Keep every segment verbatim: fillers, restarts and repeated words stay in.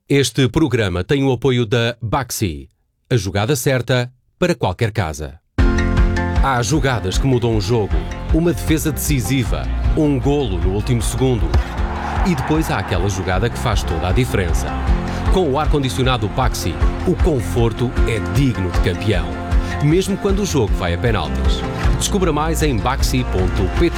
Este programa tem o apoio da Baxi, a jogada certa para qualquer casa. Há jogadas que mudam o jogo, uma defesa decisiva, um golo no último segundo. E depois há aquela jogada que faz toda a diferença. Com o ar-condicionado Baxi, o conforto é digno de campeão, mesmo quando o jogo vai a penaltis. Descubra mais em baxi ponto pt.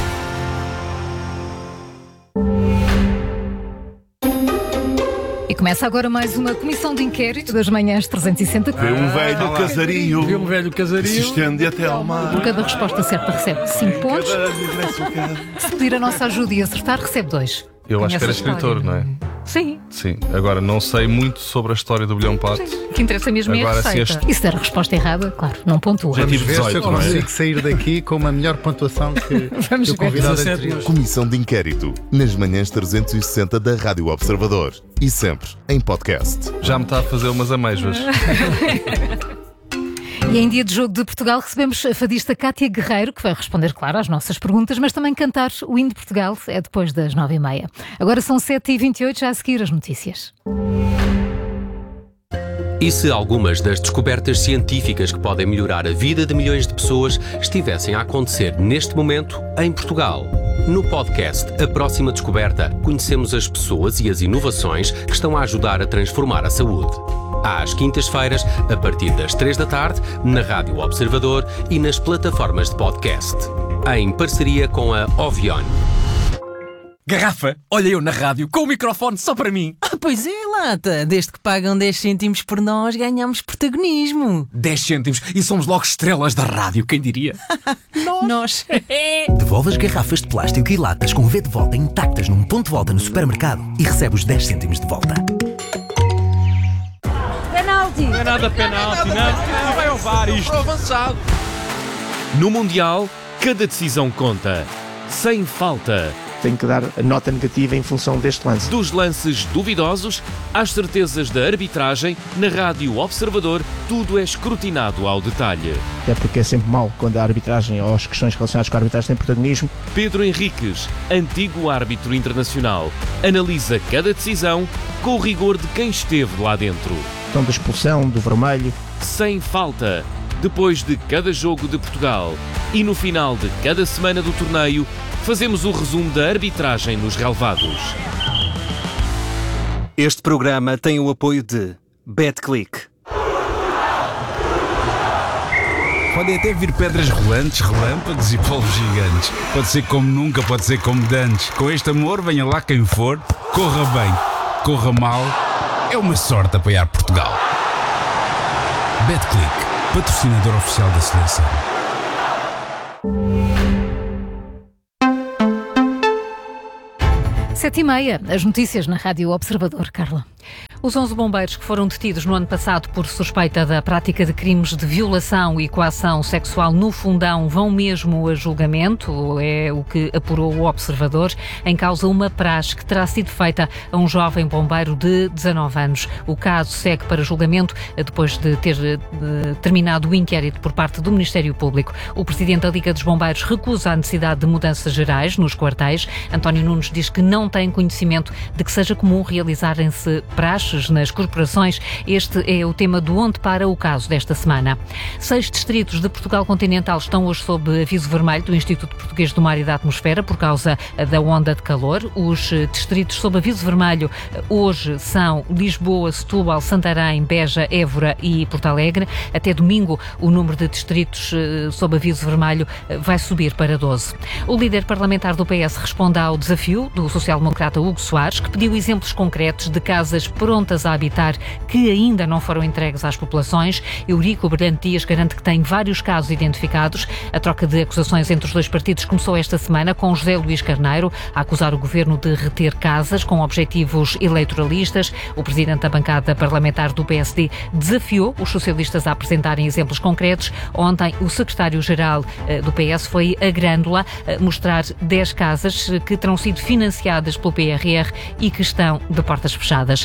E começa agora mais uma comissão de inquérito das manhãs trezentos e sessenta. Vê um velho ah, casarinho, vê um velho casarinho, se estende até ao mar. Por cada resposta certa recebe cinco pontos. Se pedir a nossa ajuda e acertar, recebe dois. Eu Conhece acho que era a história? escritor, não é? Sim. Sim. Agora, não sei muito sobre a história do Bilhão Pato. O que interessa mesmo Agora, é a receita. se este- E se der a resposta errada, claro, não pontua. Já tive Ver se eu dezoito, não é? consigo sair daqui com uma melhor pontuação que, Vamos que o ver. convidado dezassete, anterior. Comissão de Inquérito, nas manhãs trezentos e sessenta da Rádio Observador e sempre em podcast. Já me está a fazer umas amêijoas. E em dia de jogo de Portugal recebemos a fadista Cátia Guerreiro, que vai responder, claro, às nossas perguntas, mas também cantar o hino de Portugal é depois das nove e meia. Agora são sete e vinte e oito, já a seguir as notícias. E se algumas das descobertas científicas que podem melhorar a vida de milhões de pessoas estivessem a acontecer neste momento em Portugal? No podcast A Próxima Descoberta, conhecemos as pessoas e as inovações que estão a ajudar a transformar a saúde. Às quintas-feiras, a partir das três da tarde, na Rádio Observador e nas plataformas de podcast. Em parceria com a Ovion. Garrafa, olha eu na rádio com o microfone só para mim. Ah, pois é, Lata. Desde que pagam dez cêntimos por nós, ganhamos protagonismo. dez cêntimos e somos logo estrelas da rádio, quem diria? Nós. Devolve as garrafas de plástico e latas com V de volta intactas num ponto de volta no supermercado e recebe os dez cêntimos de volta. Penalti! Não é nada penalti, não. Não vai ao V A R isto. Avançado. No Mundial, cada decisão conta. Sem falta. Tenho que dar a nota negativa em função deste lance. Dos lances duvidosos às certezas da arbitragem, na Rádio Observador, tudo é escrutinado ao detalhe. Até porque é sempre mau quando a arbitragem ou as questões relacionadas com a arbitragem têm protagonismo. Pedro Henriques, antigo árbitro internacional, analisa cada decisão com o rigor de quem esteve lá dentro. A questão da expulsão, do vermelho. Sem falta. Depois de cada jogo de Portugal e no final de cada semana do torneio, fazemos o resumo da arbitragem nos relevados. Este programa tem o apoio de BetClick. Podem até vir pedras rolantes, relâmpagos e polvos gigantes. Pode ser como nunca, pode ser como dantes. Com este amor, venha lá quem for, corra bem, corra mal. É uma sorte apoiar Portugal. BetClick, patrocinador oficial da seleção. Sete e meia, as notícias na Rádio Observador, Carla. Os onze bombeiros que foram detidos no ano passado por suspeita da prática de crimes de violação e coação sexual no Fundão vão mesmo a julgamento, é o que apurou o Observador, em causa uma praxe que terá sido feita a um jovem bombeiro de dezanove anos. O caso segue para julgamento depois de ter de, terminado o inquérito por parte do Ministério Público. O presidente da Liga dos Bombeiros recusa a necessidade de mudanças gerais nos quartéis. António Nunes diz que não tem conhecimento de que seja comum realizarem-se praxes nas corporações. Este é o tema do Onde Para o Caso desta semana. Seis distritos de Portugal continental estão hoje sob aviso vermelho do Instituto Português do Mar e da Atmosfera por causa da onda de calor. Os distritos sob aviso vermelho hoje são Lisboa, Setúbal, Santarém, Beja, Évora e Porto Alegre. Até domingo o número de distritos sob aviso vermelho vai subir para doze. O líder parlamentar do P S responde ao desafio do social-democrata Hugo Soares, que pediu exemplos concretos de casas prontas a habitar que ainda não foram entregues às populações. Eurico Brilhante Dias garante que tem vários casos identificados. A troca de acusações entre os dois partidos começou esta semana com José Luís Carneiro a acusar o governo de reter casas com objetivos eleitoralistas. O presidente da bancada parlamentar do P S D desafiou os socialistas a apresentarem exemplos concretos. Ontem, o secretário-geral do P S foi a Grândola mostrar dez casas que terão sido financiadas pelo P R R e que estão de portas fechadas.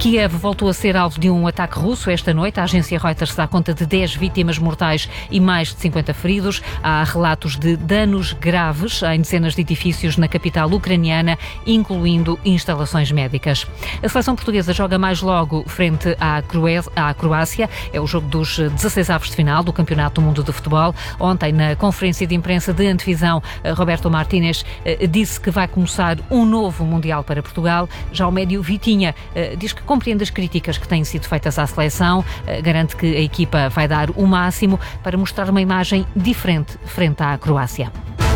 Kiev voltou a ser alvo de um ataque russo esta noite. A agência Reuters dá conta de dez vítimas mortais e mais de cinquenta feridos. Há relatos de danos graves em dezenas de edifícios na capital ucraniana, incluindo instalações médicas. A seleção portuguesa joga mais logo frente à, Croé- à Croácia. É o jogo dos dezasseis avos de final do Campeonato do Mundo de Futebol. Ontem, na conferência de imprensa de antevisão, Roberto Martínez disse que vai começar um novo Mundial para Portugal. Já o médio Vitinha diz que compreende as críticas que têm sido feitas à seleção, garante que a equipa vai dar o máximo para mostrar uma imagem diferente frente à Croácia.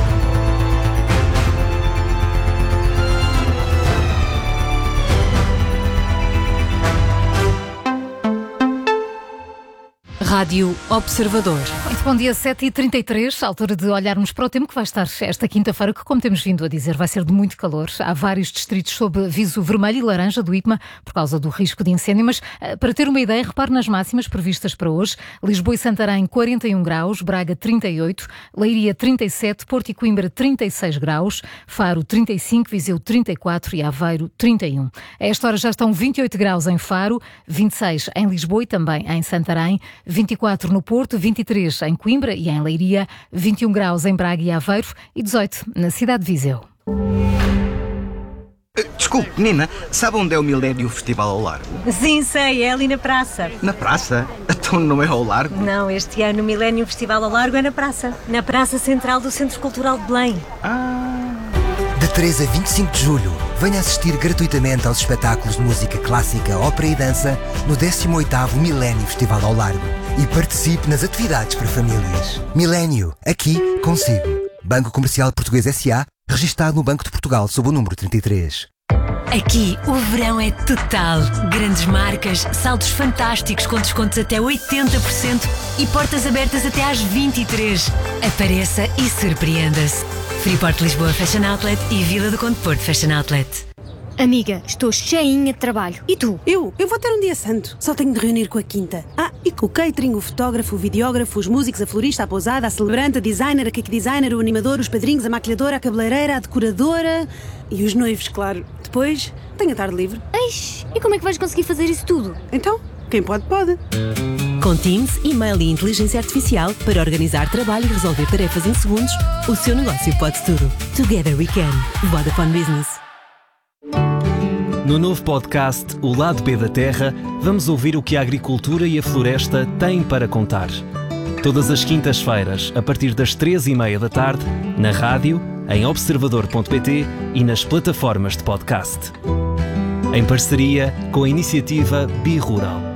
Rádio Observador. Muito bom dia, sete e trinta e três, altura de olharmos para o tempo que vai estar esta quinta-feira, que, como temos vindo a dizer, vai ser de muito calor. Há vários distritos sob aviso vermelho e laranja do I P M A por causa do risco de incêndio, mas para ter uma ideia, repare nas máximas previstas para hoje. Lisboa e Santarém, quarenta e um graus, Braga, trinta e oito, Leiria, trinta e sete, Porto e Coimbra, trinta e seis graus, Faro, trinta e cinco, Viseu, trinta e quatro e Aveiro, trinta e um. A esta hora já estão vinte e oito graus em Faro, vinte e seis em Lisboa e também em Santarém, vinte e quatro no Porto, vinte e três em Coimbra e em Leiria, vinte e um graus em Braga e Aveiro e dezoito na cidade de Viseu. Desculpe, menina, sabe onde é o Milénio Festival ao Largo? Sim, sei, é ali na praça. Na praça? Então não é ao Largo? Não, este ano o Milénio Festival ao Largo é na praça. Na Praça Central do Centro Cultural de Belém. Ah... De três a vinte e cinco de julho, venha assistir gratuitamente aos espetáculos de música clássica, ópera e dança no décimo oitavo Milénio Festival ao Largo e participe nas atividades para famílias. Milénio, aqui consigo. Banco Comercial Português S A, registado no Banco de Portugal sob o número trinta e três. Aqui o verão é total. Grandes marcas, saldos fantásticos com descontos até oitenta por cento e portas abertas até às vinte e três. Apareça e surpreenda-se. Freeport Lisboa Fashion Outlet e Vila do Conde Porto Fashion Outlet. Amiga, estou cheinha de trabalho. E tu? Eu? Eu vou ter um dia santo. Só tenho de reunir com a quinta. Ah, e com o catering, o fotógrafo, o videógrafo, os músicos, a florista, a pousada, a celebrante, a designer, a cake designer, o animador, os padrinhos, a maquilhadora, a cabeleireira, a decoradora e os noivos, claro. Depois, tenho a tarde livre. Eish, e como é que vais conseguir fazer isso tudo? Então, quem pode, pode. Com Teams, e-mail e inteligência artificial para organizar trabalho e resolver tarefas em segundos, o seu negócio pode tudo. Together we can. Vodafone Business. No novo podcast O Lado B da Terra, vamos ouvir o que a agricultura e a floresta têm para contar. Todas as quintas-feiras, a partir das três e meia da tarde, na rádio, em observador ponto pt e nas plataformas de podcast. Em parceria com a iniciativa Bi-Rural.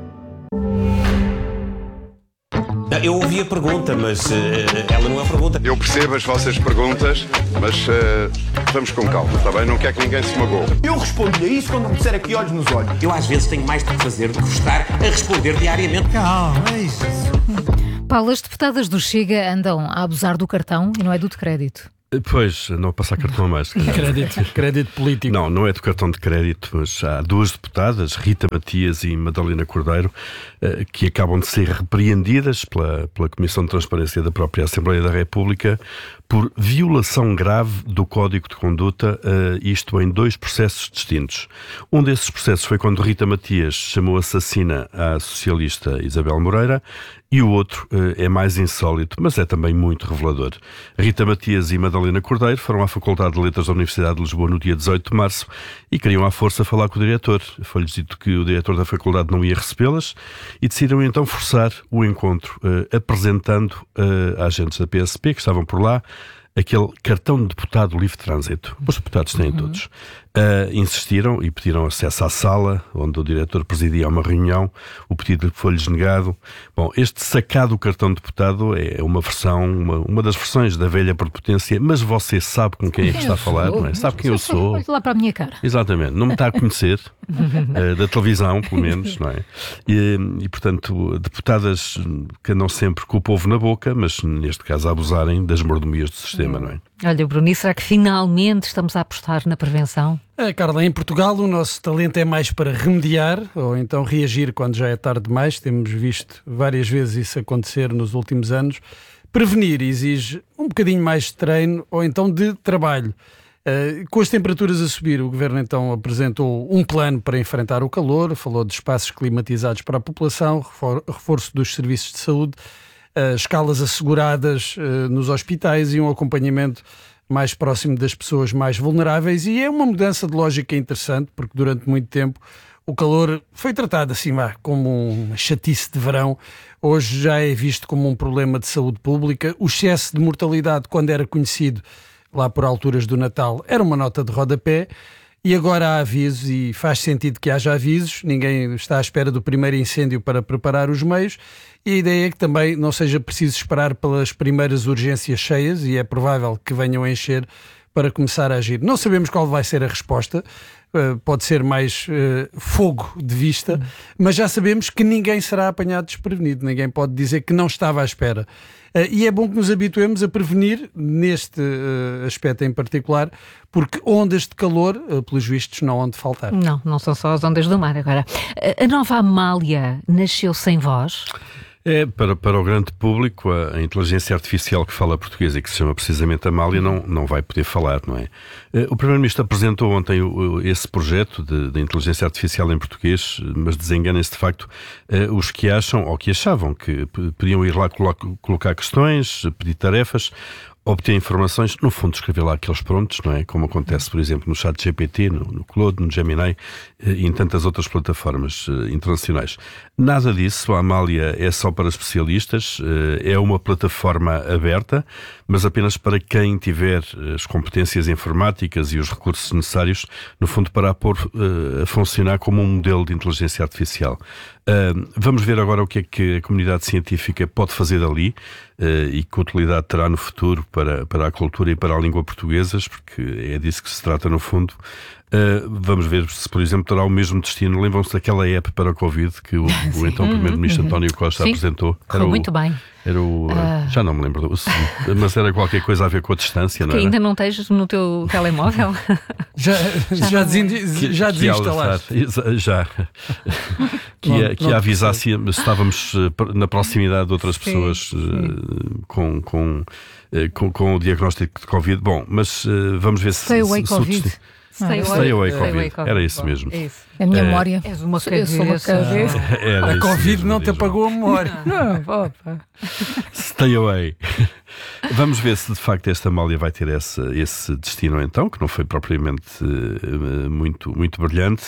Eu ouvi a pergunta, mas uh, ela não é pergunta. Eu percebo as vossas perguntas, mas uh, vamos com calma, está bem? Não quer que ninguém se magoe. Eu respondo-lhe a isso quando me disser aqui olhos nos olhos. Eu às vezes tenho mais de fazer do que estar a responder diariamente. Calma, é isso. Paulo, as deputadas do Chega andam a abusar do cartão e não é do de crédito. Pois, não passar cartão a mais. Crédito, crédito político. Não, não é do cartão de crédito, mas há duas deputadas, Rita Matias e Madalena Cordeiro, que acabam de ser repreendidas pela, pela Comissão de Transparência da própria Assembleia da República por violação grave do Código de Conduta, isto em dois processos distintos. Um desses processos foi quando Rita Matias chamou assassina à socialista Isabel Moreira, e o outro é mais insólito, mas é também muito revelador. Rita Matias e Madalena Cordeiro foram à Faculdade de Letras da Universidade de Lisboa no dia dezoito de março e queriam à força falar com o diretor. Foi-lhes dito que o diretor da faculdade não ia recebê-las e decidiram então forçar o encontro, eh, apresentando eh, a agentes da P S P que estavam por lá aquele cartão de deputado livre de trânsito. Os deputados têm uhum. todos. Uh, insistiram e pediram acesso à sala onde o diretor presidia uma reunião. O pedido foi-lhes negado. Bom, este sacado cartão de deputado é uma versão, uma, uma das versões da velha prepotência, mas você sabe com quem é que está a falar, não é? Sabe quem eu sou. Olha lá para a minha cara. Exatamente. Não me está a conhecer, uh, da televisão, pelo menos, não é? E, e, portanto, deputadas que andam sempre com o povo na boca, mas neste caso a abusarem das mordomias do sistema, não é? Olha, Bruno, será que finalmente estamos a apostar na prevenção? É, Carla, em Portugal o nosso talento é mais para remediar ou então reagir quando já é tarde demais. Temos visto várias vezes isso acontecer nos últimos anos. Prevenir exige um bocadinho mais de treino ou então de trabalho. Uh, com as temperaturas a subir, o Governo então apresentou um plano para enfrentar o calor, falou de espaços climatizados para a população, refor- reforço dos serviços de saúde, uh, escalas asseguradas uh, nos hospitais e um acompanhamento mais próximo das pessoas mais vulneráveis. E é uma mudança de lógica interessante, porque durante muito tempo o calor foi tratado assim lá, como uma chatice de verão. Hoje já é visto como um problema de saúde pública. O excesso de mortalidade, quando era conhecido lá por alturas do Natal, era uma nota de rodapé, e agora há avisos e faz sentido que haja avisos. Ninguém está à espera do primeiro incêndio para preparar os meios, e a ideia é que também não seja preciso esperar pelas primeiras urgências cheias, e é provável que venham a encher para começar a agir. Não sabemos qual vai ser a resposta, uh, pode ser mais uh, fogo de vista, mas já sabemos que ninguém será apanhado desprevenido, ninguém pode dizer que não estava à espera. Uh, e é bom que nos habituemos a prevenir neste uh, aspecto em particular, porque ondas de calor, uh, pelos vistos, não hão de faltar. Não, não são só as ondas do mar agora. A nova Amália nasceu sem voz? É, para, para o grande público, a, a inteligência artificial que fala português e que se chama precisamente Amália não, não vai poder falar, não é? O Primeiro-Ministro apresentou ontem o, o, esse projeto de, de inteligência artificial em português, mas desenganem-se de facto os que acham, ou que achavam, que podiam ir lá colo- colocar questões, pedir tarefas, obter informações, no fundo escrever lá aqueles prontos, não é? Como acontece, por exemplo, no Chat G P T, no, no Claude, no Gemini e em tantas outras plataformas uh, internacionais. Nada disso, a Amália é só para especialistas, uh, é uma plataforma aberta, mas apenas para quem tiver as competências informáticas e os recursos necessários, no fundo, para a pôr uh, a funcionar como um modelo de inteligência artificial. Uh, vamos ver agora o que é que a comunidade científica pode fazer dali uh, e que utilidade terá no futuro para, para a cultura e para a língua portuguesas, porque é disso que se trata no fundo. Uh, vamos ver se, por exemplo, terá o mesmo destino. Lembram-se daquela app para a Covid que o, o então Primeiro-Ministro uhum. António Costa Sim. apresentou? Correu muito bem. Era o, uh... Já não me lembro, mas era qualquer coisa a ver com a distância, que não é? ainda não tens no teu telemóvel? já já, já, desin... já desinstalaste? Já. Que, ia, que ia avisar se estávamos na proximidade de outras sim, pessoas sim. Com, com, com, com o diagnóstico de Covid. Bom, mas vamos ver se... Stay away se, Covid. Se Stay, ah, Stay away, Stay COVID. away COVID. Era isso Bom, mesmo. É isso. A minha memória. És uma cabeça. Uma cabeça. A Covid não te apagou a memória. Não, opa. Stay away. Vamos ver se de facto esta Amália vai ter esse, esse destino então, que não foi propriamente uh, muito, muito brilhante.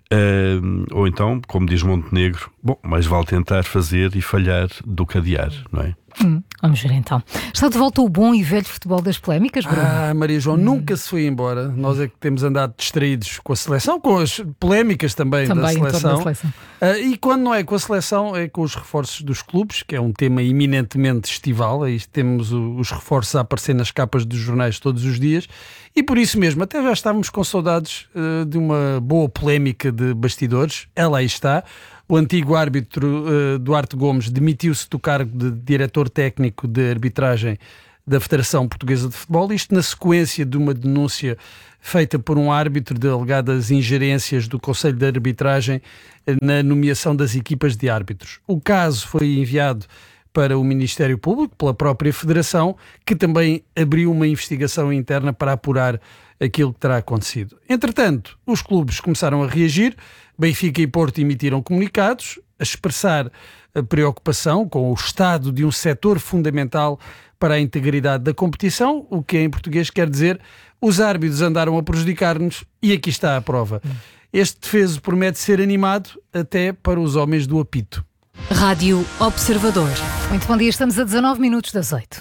Uh, ou então, como diz Montenegro, bom, mais vale tentar fazer e falhar do que adiar, não é? Hum, vamos ver então. Está de volta o bom e velho futebol das polémicas, Bruno? Ah, Maria João, hum. nunca se foi embora. Nós é que temos andado distraídos com a seleção, com as polémicas também, também da seleção. Da seleção. Ah, e quando não é com a seleção, é com os reforços dos clubes, que é um tema eminentemente estival. Aí temos o, os reforços a aparecer nas capas dos jornais todos os dias. E por isso mesmo, até já estávamos com saudades uh, de uma boa polémica de bastidores. Ela aí está. O antigo árbitro uh, Duarte Gomes demitiu-se do cargo de diretor técnico de arbitragem da Federação Portuguesa de Futebol, isto na sequência de uma denúncia feita por um árbitro de alegadas ingerências do Conselho de Arbitragem na nomeação das equipas de árbitros. O caso foi enviado para o Ministério Público, pela própria Federação, que também abriu uma investigação interna para apurar aquilo que terá acontecido. Entretanto, os clubes começaram a reagir. Benfica e Porto emitiram comunicados a expressar a preocupação com o estado de um setor fundamental para a integridade da competição, o que em português quer dizer os árbitros andaram a prejudicar-nos e aqui está a prova. Este defeso promete ser animado até para os homens do apito. Rádio Observador. Muito bom dia, estamos a dezanove minutos das oito.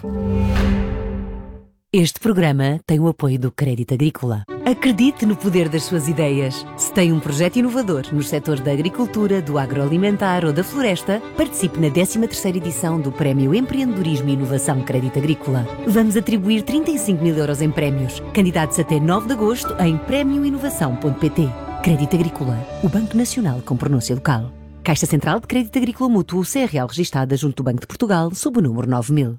Este programa tem o apoio do Crédito Agrícola. Acredite no poder das suas ideias. Se tem um projeto inovador nos setores da agricultura, do agroalimentar ou da floresta, participe na décima terceira edição do Prémio Empreendedorismo e Inovação Crédito Agrícola. Vamos atribuir trinta e cinco mil euros em prémios. Candidatos até nove de agosto em prémio inovação ponto pt. Crédito Agrícola, o Banco Nacional com pronúncia local. Caixa Central de Crédito Agrícola Mútuo, C R L registada junto do Banco de Portugal, sob o número nove mil.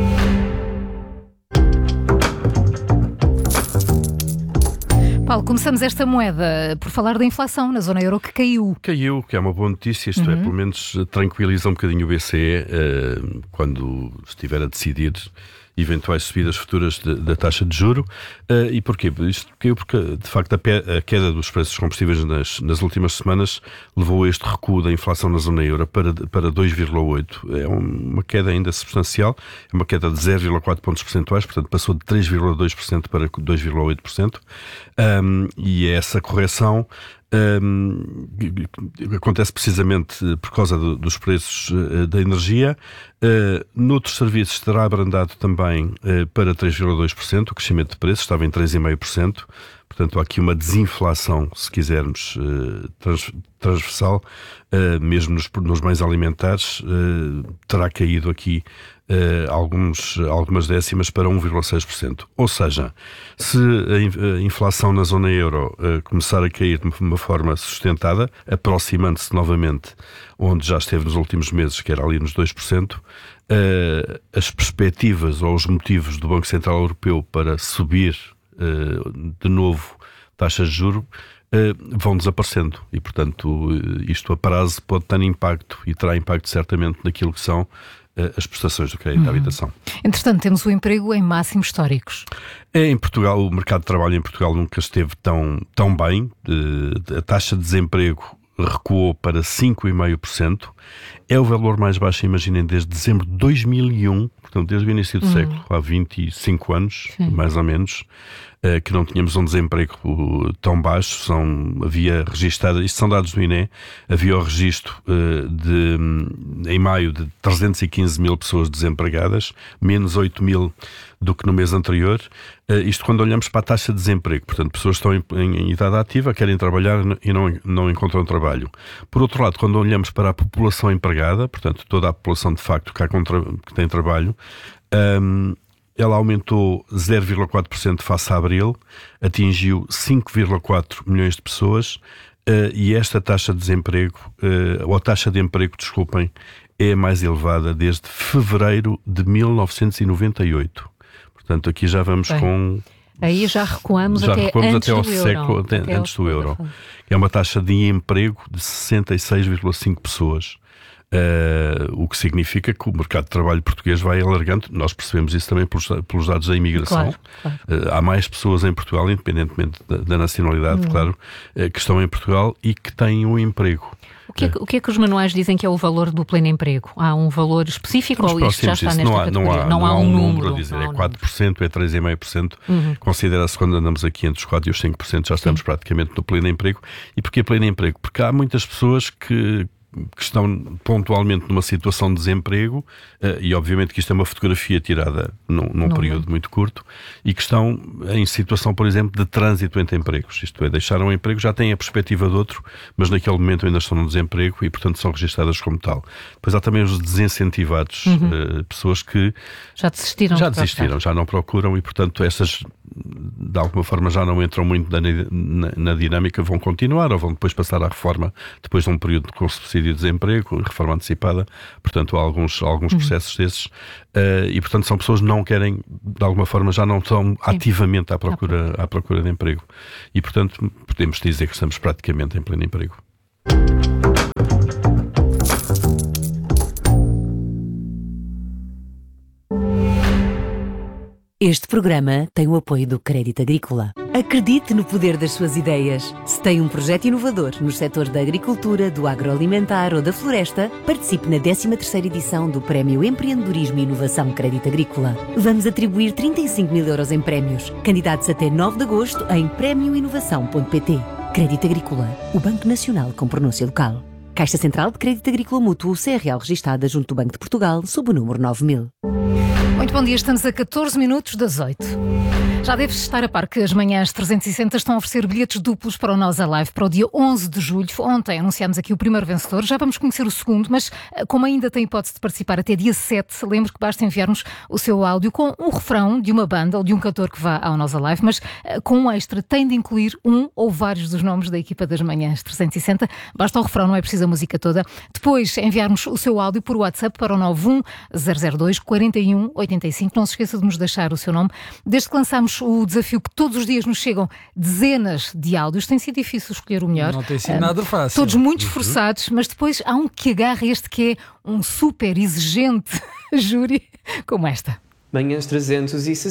Paulo, começamos esta moeda por falar da inflação na zona euro que caiu. Caiu, que é uma boa notícia, isto uhum. é, pelo menos tranquiliza um bocadinho o B C E uh, quando estiver a decidir eventuais subidas futuras da taxa de juro. Uh, e porquê? Isto porque, porque de facto a, pe- a queda dos preços dos combustíveis nas, nas últimas semanas levou a este recuo da inflação na zona euro para, para dois vírgula oito. É uma queda ainda substancial, é uma queda de zero vírgula quatro pontos percentuais, portanto passou de três vírgula dois por cento para dois vírgula oito por cento. Um, e essa correção Um, acontece precisamente por causa do, dos preços uh, da energia. Uh, noutros serviços terá abrandado também uh, para três vírgula dois por cento. O crescimento de preços estava em três vírgula cinco por cento. Portanto, há aqui uma desinflação, se quisermos, uh, trans, transversal, uh, mesmo nos, nos bens alimentares, uh, terá caído aqui Uh, alguns, algumas décimas para um vírgula seis por cento. Ou seja, se a inflação na zona euro uh, começar a cair de uma forma sustentada, aproximando-se novamente onde já esteve nos últimos meses, que era ali nos dois por cento, uh, as perspectivas ou os motivos do Banco Central Europeu para subir uh, de novo taxas de juros uh, vão desaparecendo. E, portanto, isto a prazo pode ter impacto e terá impacto certamente naquilo que são as prestações do crédito à habitação. Entretanto, temos o emprego em máximos históricos. Em Portugal, o mercado de trabalho em Portugal nunca esteve tão, tão bem. A taxa de desemprego recuou para cinco vírgula cinco por cento. É o valor mais baixo, imaginem, desde dezembro de dois mil e um, portanto, desde o início do hum. século, há vinte e cinco anos, Sim. mais ou menos, que não tínhamos um desemprego tão baixo. São, havia registado, isto são dados do I N E, havia o registro de, em maio de trezentos e quinze mil pessoas desempregadas, menos oito mil do que no mês anterior. Isto quando olhamos para a taxa de desemprego, portanto, pessoas que estão em, em, em idade ativa, querem trabalhar e não, não encontram trabalho. Por outro lado, quando olhamos para a população empregada, portanto, toda a população de facto que, há contra, que tem trabalho, um, ela aumentou zero vírgula quatro por cento face a abril, atingiu cinco vírgula quatro milhões de pessoas, uh, e esta taxa de desemprego, uh, ou a taxa de emprego, desculpem, é a mais elevada desde fevereiro de mil novecentos e noventa e oito. Portanto, aqui já vamos Bem, com... Aí já recuamos, já até, recuamos antes até ao do século, euro. até, até antes do euro. É uma taxa de emprego de sessenta e seis vírgula cinco pessoas. Uh, o que significa que o mercado de trabalho português vai alargando. Nós percebemos isso também pelos, pelos dados da imigração. Claro, claro. Uh, há mais pessoas em Portugal, independentemente da, da nacionalidade, hum. claro, uh, que estão em Portugal e que têm um emprego. O que, é, o que é que os manuais dizem que é o valor do pleno emprego? Há um valor específico ou isto já está nesta não há, categoria? Não há, não não há um, um número, número a dizer, é quatro por cento, é três vírgula cinco por cento. Uhum. Considera-se quando andamos aqui entre os quatro por cento e os cinco por cento já estamos Sim. praticamente no pleno emprego. E porquê pleno emprego? Porque há muitas pessoas que... que estão pontualmente numa situação de desemprego, uh, e obviamente que isto é uma fotografia tirada num, num período é. muito curto, e que estão em situação, por exemplo, de trânsito entre empregos. Isto é, deixaram o emprego, já têm a perspectiva de outro, mas naquele momento ainda estão no desemprego e, portanto, são registadas como tal. Depois há também os desincentivados, uhum. uh, pessoas que já desistiram, já, desistiram já não procuram e, portanto, essas de alguma forma já não entram muito na, na, na dinâmica, vão continuar ou vão depois passar à reforma depois de um período com subsídio de desemprego, reforma antecipada. Portanto, há alguns, alguns uhum. processos desses uh, e, portanto, são pessoas que não querem, de alguma forma, já não estão Sim. ativamente à procura, à procura de emprego. E, portanto, podemos dizer que estamos praticamente em pleno emprego. Este programa tem o apoio do Crédito Agrícola. Acredite no poder das suas ideias. Se tem um projeto inovador nos setores da agricultura, do agroalimentar ou da floresta, participe na décima terceira edição do Prémio Empreendedorismo e Inovação Crédito Agrícola. Vamos atribuir trinta e cinco mil euros em prémios. Candidatos até nove de agosto em prémio inovação ponto pt. Crédito Agrícola, o Banco Nacional com pronúncia local. Caixa Central de Crédito Agrícola Mútuo, C R L registada junto do Banco de Portugal, sob o número nove mil. Muito bom dia, estamos a catorze minutos das oito. Já deves estar a par que as manhãs trezentos e sessenta estão a oferecer bilhetes duplos para o Nós Alive para o dia onze de julho. Ontem anunciámos aqui o primeiro vencedor, já vamos conhecer o segundo, mas como ainda tem hipótese de participar até dia sete, lembro que basta enviar-nos o seu áudio com um refrão de uma banda ou de um cantor que vá ao Nós Alive, mas com um extra tem de incluir um ou vários dos nomes da equipa das manhãs trezentos e sessenta. Basta o refrão, não é preciso a música toda. Depois enviar-nos o seu áudio por WhatsApp para o nove um zero zero dois quatro um oito cinco. Não se esqueça de nos deixar o seu nome. Desde que lançámos o desafio que todos os dias nos chegam dezenas de áudios, tem sido difícil escolher o melhor. Não tem sido uh, nada fácil. Todos muito esforçados, mas depois há um que agarra este que é um super exigente júri, como esta. Manhãs trezentos e sessenta.